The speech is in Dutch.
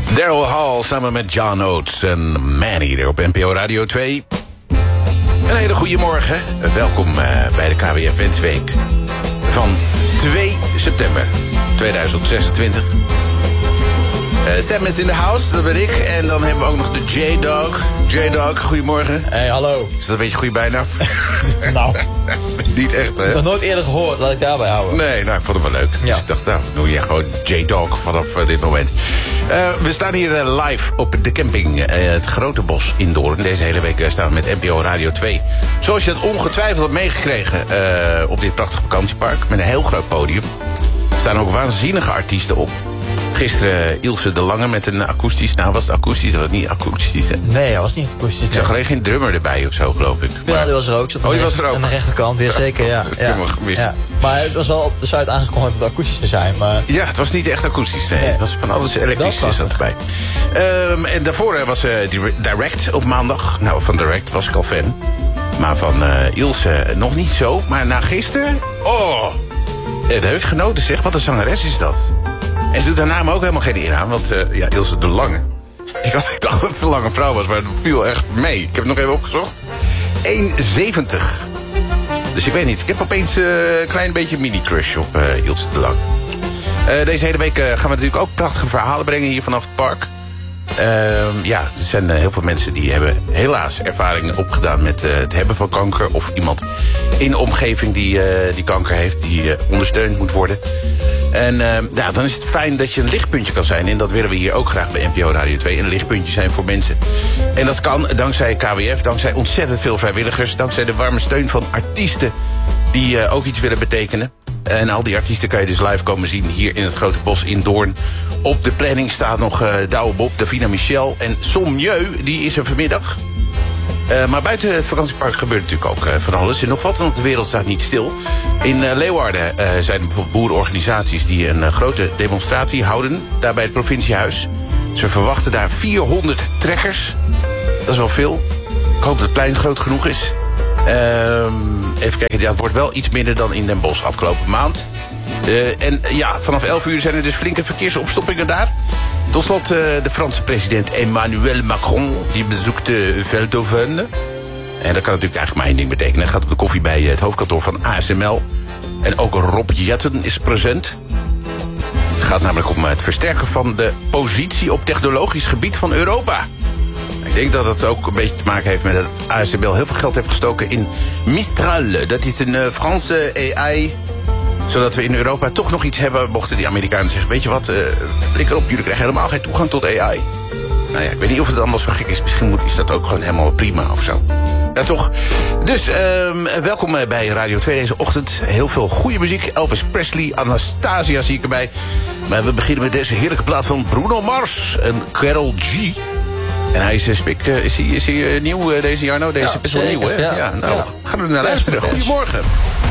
Daryl Hall samen met John Oates en Manny hier op NPO Radio 2. Een hele goede morgen. Welkom bij de KWF Wensweek van 2 september 2026. Sam is in de house, dat ben ik. En dan hebben we ook nog de J-Dog. J-Dog, goedemorgen. Hey, hallo. Is dat een beetje een goede bijnaam? Nou. Niet echt, hè? Nog nooit eerder gehoord, laat ik daarbij houden. Nee, nou, ik vond het wel leuk. Ja. Dus ik dacht, nou, doe je gewoon J-Dog vanaf dit moment. We staan hier live op de camping het Grote Bos in Doorn. Deze hele week staan we met NPO Radio 2. Zoals je het ongetwijfeld hebt meegekregen op dit prachtige vakantiepark. Met een heel groot podium. Er staan ook waanzinnige artiesten op. Gisteren Ilse de Lange met een akoestisch... Nou, was het akoestisch? Dat was niet akoestisch, hè? Nee, hij was niet akoestisch. Ik zag alleen geen drummer erbij of zo, geloof ik. Ja, die was er ook. Die was er ook. Aan de rechterkant, ja, zeker, ja. Dat heb ik me gemist. Ja. Maar het was wel op de site aangekondigd dat het akoestisch zou zijn, maar... Ja, het was niet echt akoestisch, nee. Nee. Het was van alles elektrisch is dat erbij. En daarvoor was Direct op maandag. Nou, van Direct was ik al fan. Maar van Ilse nog niet zo. Maar na gisteren... Oh, dat heb ik genoten, zeg. Wat een zangeres is dat. En ze doet haar naam ook helemaal geen eer aan, want Ilse de Lange. Ik dacht dat het een lange vrouw was, maar het viel echt mee. Ik heb het nog even opgezocht. 1,70. Dus ik weet niet, ik heb opeens een klein beetje mini-crush op Ilse de Lange. Deze hele week gaan we natuurlijk ook prachtige verhalen brengen hier vanaf het park. Er zijn heel veel mensen die hebben helaas ervaringen opgedaan met het hebben van kanker. Of iemand in de omgeving die kanker heeft, die ondersteund moet worden. En dan is het fijn dat je een lichtpuntje kan zijn. En dat willen we hier ook graag bij NPO Radio 2. Een lichtpuntje zijn voor mensen. En dat kan dankzij KWF, dankzij ontzettend veel vrijwilligers. Dankzij de warme steun van artiesten die ook iets willen betekenen. En al die artiesten kan je dus live komen zien hier in het Grote Bos in Doorn. Op de planning staat nog Douwe Bob, Davina Michel en Sommieu, die is er vanmiddag. Maar buiten het vakantiepark gebeurt natuurlijk ook van alles. En nog wat, want de wereld staat niet stil. In Leeuwarden zijn er bijvoorbeeld boerenorganisaties die een grote demonstratie houden. Daar bij het provinciehuis. Ze verwachten daar 400 trekkers. Dat is wel veel. Ik hoop dat het plein groot genoeg is. Even kijken, het wordt wel iets minder dan in Den Bosch afgelopen maand. Vanaf 11 uur zijn er dus flinke verkeersopstoppingen daar. Tot slot de Franse president Emmanuel Macron, die bezoekt Veldhoven. En dat kan natuurlijk eigenlijk maar één ding betekenen. Hij gaat op de koffie bij het hoofdkantoor van ASML. En ook Rob Jetten is present. Het gaat namelijk om het versterken van de positie op technologisch gebied van Europa. Ik denk dat het ook een beetje te maken heeft met dat ASML heel veel geld heeft gestoken in Mistral. Dat is een Franse AI, zodat we in Europa toch nog iets hebben, mochten die Amerikanen zeggen, weet je wat, flikker op, jullie krijgen helemaal geen toegang tot AI. Nou ja, ik weet niet of het allemaal zo gek is. Misschien is dat ook gewoon helemaal prima of zo. Ja, toch? Dus, welkom bij Radio 2 deze ochtend. Heel veel goede muziek. Elvis Presley, Anastasia zie ik erbij. Maar we beginnen met deze heerlijke plaat van Bruno Mars en Karol G. En hij is hij nieuw deze jaar? Nou, deze is best wel nieuw, hè? Ja. Gaan we er naar luisteren. Goedemorgen.